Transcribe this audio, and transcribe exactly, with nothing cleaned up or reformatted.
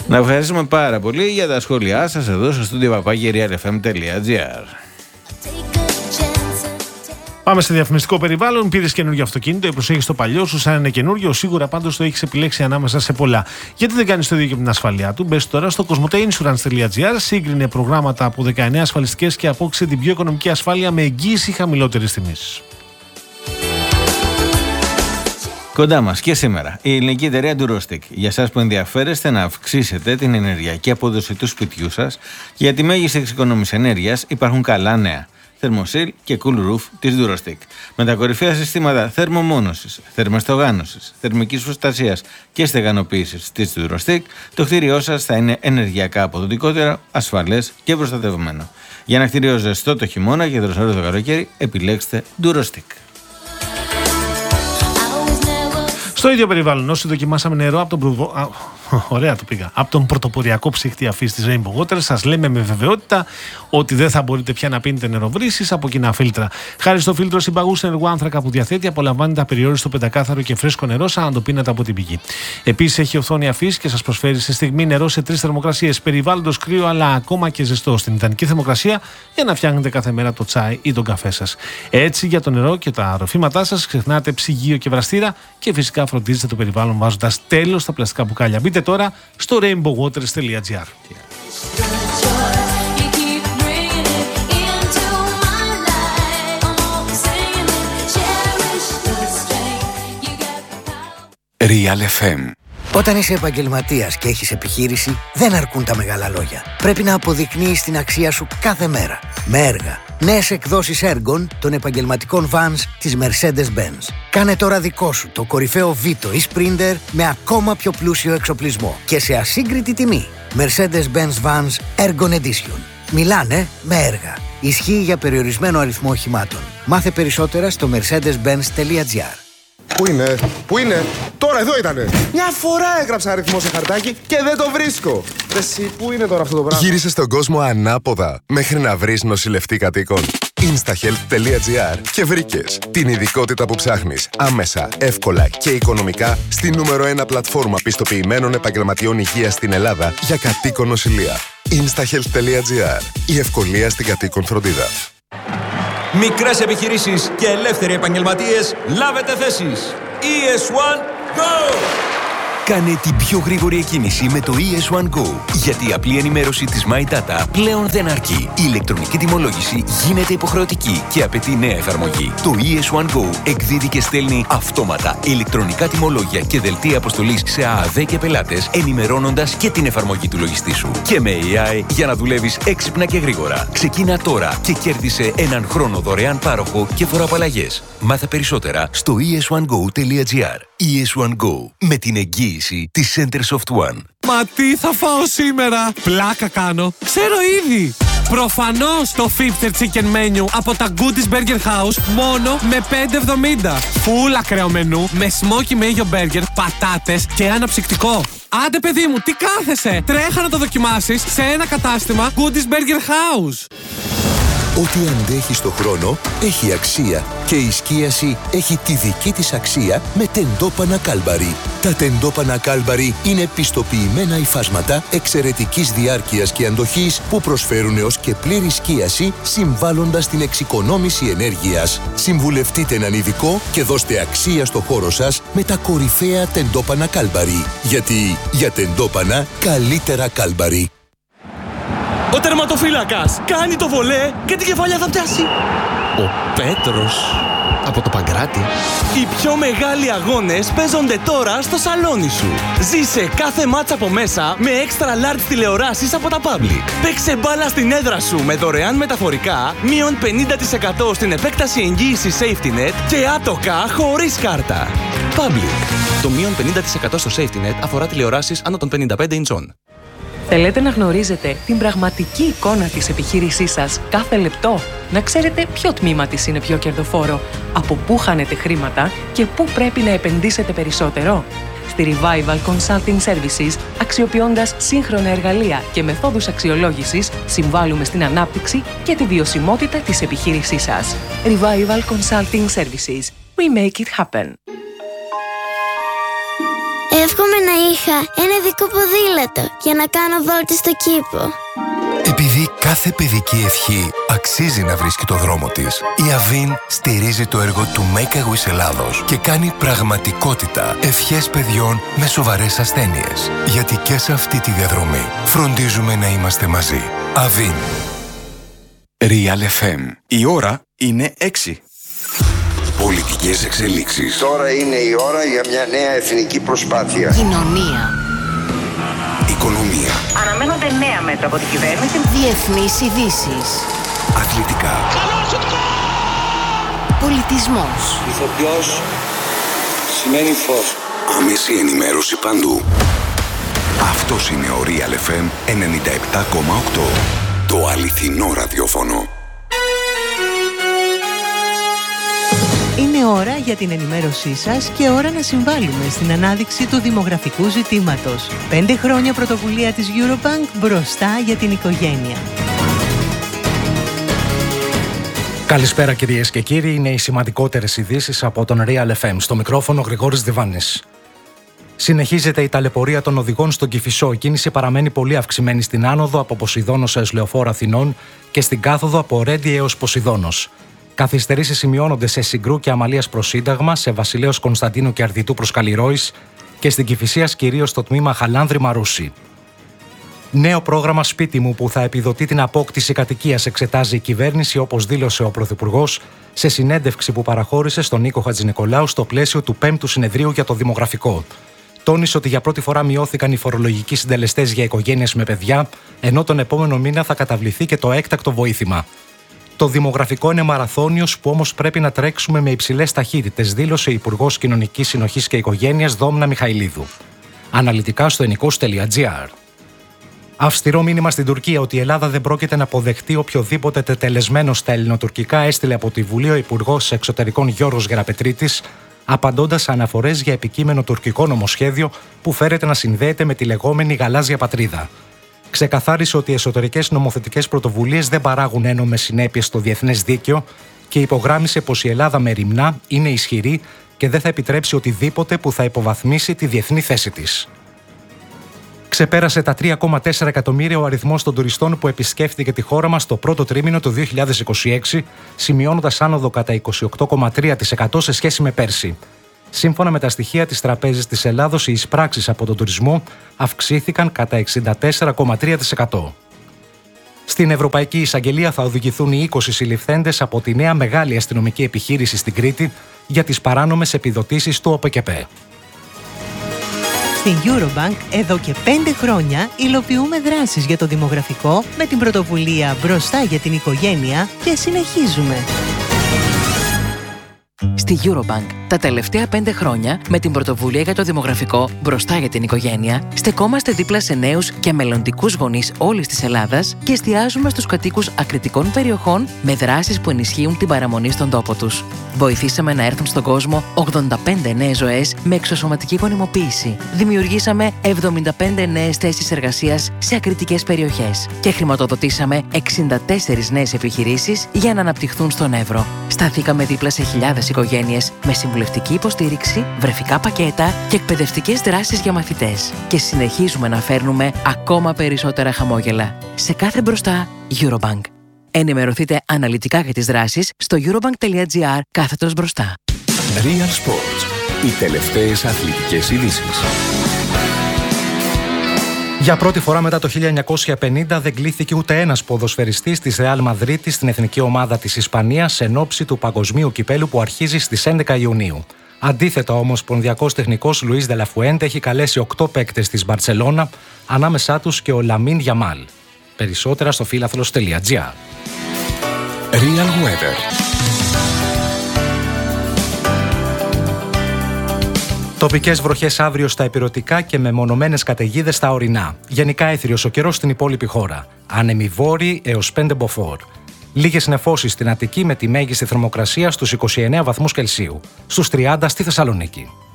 Να ευχαριστούμε πάρα πολύ για τα σχόλιά σας εδώ στο στούντιο παπάκι real f m τελεία g r. Πάμε σε διαφημιστικό περιβάλλον. Πήρες καινούργιο αυτοκίνητο ή προσέχεις το παλιό σου σαν είναι καινούργιο? Σίγουρα πάντως το έχεις επιλέξει ανάμεσα σε πολλά. Γιατί δεν κάνεις το ίδιο και με την ασφαλεία του? Μπες τώρα στο κοσμοτέinsurance τελεία g r, σύγκρινε προγράμματα από δεκαεννέα ασφαλιστικές και απόκτησε την πιο οικονομική ασφάλεια με εγγύηση χαμηλότερης τιμής. Κοντά μας και σήμερα η ελληνική εταιρεία Durostic. Για εσάς που ενδιαφέρεστε να αυξήσετε την ενεργειακή απόδοση του σπιτιού σας, για τη μέγιστη εξοικονόμηση ενέργειας υπάρχουν καλά νέα. Thermosil και Cool Roof της Durostic. Με τα κορυφαία συστήματα θερμομόνωσης, θερμοστογάνωσης, θερμικής προστασίας και στεγανοποίησης της Durostic, το κτίριό σας θα είναι ενεργειακά αποδοτικότερο, ασφαλές και προστατευμένο. Για ένα κτίριο ζεστό το χειμώνα και δροσερό το καλοκαίρι, επιλέξτε Durostic. Στο ίδιο περιβάλλον, όσοι δοκιμάσαμε νερό από τον, προβο... Α, ωραία το πήγα. από τον πρωτοποριακό ψύχτη αφής της Rainbow Water, σας λέμε με βεβαιότητα ότι δεν θα μπορείτε πια να πίνετε νεροβρύσις από κοινά φίλτρα. Χάρη στο φίλτρο συμπαγούς ενεργού άνθρακα που διαθέτει, απολαμβάνετε απεριόριστο πεντακάθαρο και φρέσκο νερό σαν να το πίνετε από την πηγή. Επίσης έχει οθόνη αφής και σας προσφέρει σε στιγμή νερό σε τρεις θερμοκρασίες, περιβάλλοντος κρύο αλλά ακόμα και ζεστό, στην ιδανική θερμοκρασία για να φτιάχνετε κάθε μέρα το τσάι ή τον καφέ σας. Έτσι για το νερό και τα ροφήματά σας ξεχνάτε ψυγείο και βραστήρα και φυσικά φροντίζετε το περιβάλλον βάζοντας τέλος στα πλαστικά μπουκάλια. Μπείτε τώρα στο rainbow waters τελεία g r. Real εφ εμ. Όταν είσαι επαγγελματίας και έχεις επιχείρηση, δεν αρκούν τα μεγάλα λόγια. Πρέπει να αποδεικνύεις την αξία σου κάθε μέρα. Με έργα. Νέες εκδόσεις έργων των επαγγελματικών vans της Mercedes-Benz. Κάνε τώρα δικό σου το κορυφαίο Vito ή Sprinter με ακόμα πιο πλούσιο εξοπλισμό και σε ασύγκριτη τιμή. Mercedes-Benz Vans Ergon Edition. Μιλάνε με έργα. Ισχύει για περιορισμένο αριθμό οχημάτων. Μάθε περισσότερα στο mercedes benz τελεία g r. Πού είναι, πού είναι, τώρα εδώ ήτανε. Μια φορά έγραψα αριθμό σε χαρτάκι και δεν το βρίσκω. Εσύ, πού είναι τώρα αυτό το πράγμα? Γύρισε στον κόσμο ανάποδα μέχρι να βρεις νοσηλευτή κατοίκων. instahealth τελεία g r και βρήκες την ειδικότητα που ψάχνεις άμεσα, εύκολα και οικονομικά στη νούμερο ένα πλατφόρμα πιστοποιημένων επαγγελματιών υγείας στην Ελλάδα για κατοίκον νοσηλεία. instahealth τελεία g r. Η ευκολία στην κατοίκον φροντίδα. Μικρές επιχειρήσεις και ελεύθεροι επαγγελματίες, λάβετε θέσεις. ι ες one Go! Κάνε την πιο γρήγορη εκκίνηση με το ι ες one Go. Γιατί η απλή ενημέρωση της MyData πλέον δεν αρκεί. Η ηλεκτρονική τιμολόγηση γίνεται υποχρεωτική και απαιτεί νέα εφαρμογή. Το ι ες one Go εκδίδει και στέλνει αυτόματα ηλεκτρονικά τιμολόγια και δελτία αποστολής σε ΑΑΔ και πελάτες, ενημερώνοντας και την εφαρμογή του λογιστή σου. Και με έι άι για να δουλεύεις έξυπνα και γρήγορα. Ξεκίνα τώρα και κέρδισε έναν χρόνο δωρεάν πάροχο και φοροαπαλλαγές. Μάθε περισσότερα στο ι ες one go τελεία g r. ι ες one Go, με την εγγύηση της Centersoft One. Μα τι θα φάω σήμερα? Πλάκα κάνω. Ξέρω ήδη. Προφανώς το Fifter Chicken Menu από τα Goodies Burger House μόνο με πέντε εβδομήντα. Φουλ ακραίο μενού με smoky mayo burger, πατάτες και αναψυκτικό. Άντε παιδί μου, τι κάθεσαι? Τρέχα να το δοκιμάσεις σε ένα κατάστημα Goodies Burger House. Ό,τι αντέχει στο χρόνο έχει αξία και η σκίαση έχει τη δική της αξία με τεντόπανα Κάλμπαρι. Τα τεντόπανα Κάλμπαρι είναι πιστοποιημένα υφάσματα εξαιρετικής διάρκειας και αντοχής που προσφέρουν έως και πλήρη σκίαση συμβάλλοντας στην εξοικονόμηση ενέργειας. Συμβουλευτείτε έναν ειδικό και δώστε αξία στο χώρο σας με τα κορυφαία τεντόπανα Κάλμπαρι. Γιατί για τεντόπανα καλύτερα Κάλμπαρι. Ο τερματοφύλακας κάνει το βολέ και την κεφαλιά θα πιάσει. Ο Πέτρος από το Παγκράτη. Οι πιο μεγάλοι αγώνες παίζονται τώρα στο σαλόνι σου. Ζήσε κάθε μάτς από μέσα με extra large τηλεοράσεις από τα Public. Παίξε μπάλα στην έδρα σου με δωρεάν μεταφορικά, μείον πενήντα τοις εκατό στην επέκταση εγγύησης Safety Net και άτοκα χωρίς κάρτα. Public. Το μείον πενήντα τοις εκατό στο Safety Net αφορά τηλεοράσεις άνω των πενήντα πέντε ιντσών. Θέλετε να γνωρίζετε την πραγματική εικόνα της επιχείρησής σας κάθε λεπτό, να ξέρετε ποιο τμήμα της είναι πιο κερδοφόρο, από πού χάνετε χρήματα και πού πρέπει να επενδύσετε περισσότερο? Στη Revival Consulting Services, αξιοποιώντας σύγχρονα εργαλεία και μεθόδους αξιολόγησης, συμβάλλουμε στην ανάπτυξη και τη βιωσιμότητα της επιχείρησής σας. Revival Consulting Services. We make it happen. Εύχομαι να είχα ένα ειδικό ποδήλατο για να κάνω βόλτες στο κήπο. Επειδή κάθε παιδική ευχή αξίζει να βρίσκει το δρόμο της, η Αβίν στηρίζει το έργο του Make a Wish Ελλάδος και κάνει πραγματικότητα ευχές παιδιών με σοβαρές ασθένειες. Γιατί και σε αυτή τη διαδρομή φροντίζουμε να είμαστε μαζί. Αβίν. Real εφ εμ. Η ώρα είναι έξι. Πολιτικές εξελίξεις. Τώρα είναι η ώρα για μια νέα εθνική προσπάθεια. Κοινωνία. Οικονομία. Αναμένονται νέα μέτρα από την κυβέρνηση. Διεθνείς ειδήσεις. Αθλητικά. Πολιτισμός. Ηθοποιός σημαίνει φως. Άμεση ενημέρωση παντού. Αυτός είναι ο Real εφ εμ ενενήντα επτά κόμμα οκτώ. Το αληθινό ραδιόφωνο. Είναι ώρα για την ενημέρωσή σας και ώρα να συμβάλλουμε στην ανάδειξη του δημογραφικού ζητήματος. Πέντε χρόνια πρωτοβουλία της Eurobank μπροστά για την οικογένεια. Καλησπέρα κυρίες και κύριοι, είναι οι σημαντικότερες ειδήσεις από τον Real εφ εμ. Στο μικρόφωνο Γρηγόρης Διβάνης. Συνεχίζεται η ταλαιπωρία των οδηγών στον Κηφισό. Η κίνηση παραμένει πολύ αυξημένη στην άνοδο από Ποσειδώνος έως Λεωφόρο Αθηνών και στην κάθοδο από Ρέντι έως Ποσειδώνος. Καθυστερήσεις σημειώνονται σε Συγκρού και Αμαλίας προς Σύνταγμα, σε Βασιλέως Κωνσταντίνου και Αρδιτού προς Καλλιρόης και στην Κηφισίας κυρίως στο τμήμα Χαλάνδρη Μαρούσι. Νέο πρόγραμμα Σπίτι μου που θα επιδοτεί την απόκτηση κατοικίας εξετάζει η κυβέρνηση, όπως δήλωσε ο Πρωθυπουργός σε συνέντευξη που παραχώρησε στον Νίκο Χατζηνικολάου στο πλαίσιο του πέμπτου συνεδρίου για το δημογραφικό. Τόνισε ότι για πρώτη φορά μειώθηκαν οι φορολογικοί συντελεστές για οικογένειες με παιδιά, ενώ τον επόμενο μήνα θα καταβληθεί και το έκτακτο βοήθημα. Το δημογραφικό είναι μαραθώνιος που όμως πρέπει να τρέξουμε με υψηλές ταχύτητες, δήλωσε η Υπουργός Κοινωνικής Συνοχής και Οικογένειας Δόμνα Μιχαηλίδου. Αναλυτικά στο ενικός τελεία τζι άρ. Αυστηρό μήνυμα στην Τουρκία ότι η Ελλάδα δεν πρόκειται να αποδεχτεί οποιοδήποτε τετελεσμένο στα ελληνοτουρκικά, έστειλε από τη Βουλή ο Υπουργός Εξωτερικών Γιώργος Γεραπετρίτης, απαντώντας σε αναφορές για επικείμενο τουρκικό νομοσχέδιο που φέρεται να συνδέεται με τη λεγόμενη γαλάζια πατρίδα. Ξεκαθάρισε ότι οι εσωτερικές νομοθετικές πρωτοβουλίες δεν παράγουν ένομες συνέπειες στο διεθνές δίκαιο και υπογράμμισε πως η Ελλάδα μεριμνά είναι ισχυρή και δεν θα επιτρέψει οτιδήποτε που θα υποβαθμίσει τη διεθνή θέση της. Ξεπέρασε τα τρία κόμμα τέσσερα εκατομμύρια ο αριθμός των τουριστών που επισκέφθηκε τη χώρα μας το πρώτο τρίμηνο του δύο χιλιάδες είκοσι έξι, σημειώνοντας άνοδο κατά είκοσι οκτώ κόμμα τρία τοις εκατό σε σχέση με πέρσι. Σύμφωνα με τα στοιχεία της Τραπέζης της Ελλάδος, οι εισπράξεις από τον τουρισμό αυξήθηκαν κατά εξήντα τέσσερα κόμμα τρία τοις εκατό. Στην Ευρωπαϊκή Εισαγγελία θα οδηγηθούν οι είκοσι συλληφθέντες από τη νέα μεγάλη αστυνομική επιχείρηση στην Κρήτη για τις παράνομες επιδοτήσεις του ΟΠΕΚΕΠΕ. Στην Eurobank εδώ και πέντε χρόνια υλοποιούμε δράσεις για το δημογραφικό με την πρωτοβουλία μπροστά για την οικογένεια και συνεχίζουμε. Στη Eurobank, τα τελευταία πέντε χρόνια, με την πρωτοβουλία για το δημογραφικό μπροστά για την οικογένεια, στεκόμαστε δίπλα σε νέους και μελλοντικούς γονείς όλης της Ελλάδας και εστιάζουμε στους κατοίκους ακριτικών περιοχών με δράσεις που ενισχύουν την παραμονή στον τόπο τους. Βοηθήσαμε να έρθουν στον κόσμο ογδόντα πέντε νέες ζωές με εξωσωματική γονιμοποίηση. Δημιουργήσαμε εβδομήντα πέντε νέες θέσεις εργασίας σε ακριτικές περιοχές και χρηματοδοτήσαμε εξήντα τέσσερις νέες επιχειρήσεις για να αναπτυχθούν στον Εύρο. Σταθήκαμε δίπλα σε χιλιάδες οικογένειες με συμβουλευτική υποστήριξη, βρεφικά πακέτα και εκπαιδευτικές δράσεις για μαθητές. Και συνεχίζουμε να φέρνουμε ακόμα περισσότερα χαμόγελα. Σε κάθε μπροστά, Eurobank. Ενημερωθείτε αναλυτικά για τις δράσεις στο eurobank τελεία τζι άρ κάθετος μπροστά. Real Sports. Οι τελευταίες αθλητικές ειδήσεις. Για πρώτη φορά μετά το χίλια εννιακόσια πενήντα δεν κλήθηκε ούτε ένας ποδοσφαιριστής της Ρεάλ Μαδρίτης στην εθνική ομάδα της Ισπανίας εν ώψη του παγκοσμίου κυπέλου που αρχίζει στις έντεκα Ιουνίου. Αντίθετα, ο ομοσπονδιακός τεχνικός Λουίς Δελαφουέντε έχει καλέσει οκτώ παίκτες της Μπαρτσελώνα, ανάμεσά τους και ο Λαμίν Γιαμάλ. Περισσότερα στο φίλαθλος τελεία τζι άρ. Real Weather. Τοπικές βροχές αύριο στα ηπειρωτικά και μεμονωμένες καταιγίδες στα ορεινά. Γενικά έθριος ο καιρός στην υπόλοιπη χώρα. Άνεμοι βόρειοι έως πέντε μποφόρ. Λίγες νεφώσεις στην Αττική με τη μέγιστη θερμοκρασία στους είκοσι εννέα βαθμούς Κελσίου. Στους τριάντα στη Θεσσαλονίκη.